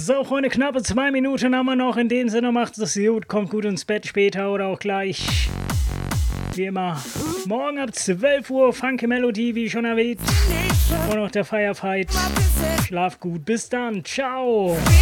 So, Freunde, knappe 2 Minuten haben wir noch. In dem Sinne, macht es gut, kommt gut ins Bett später oder auch gleich. Wie immer, morgen ab 12 Uhr, Funky Melodie, wie schon erwähnt. Und noch der Firefight. Schlaf gut, bis dann, ciao.